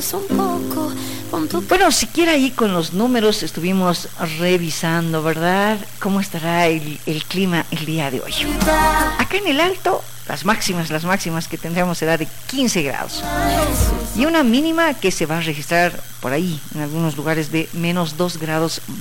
Bueno, siquiera ahí con los números estuvimos revisando, ¿verdad? ¿Cómo estará el clima el día de hoy? Acá en el Alto, las máximas que tendremos será de 15 grados. Y una mínima que se va a registrar por ahí, en algunos lugares, de -2 grados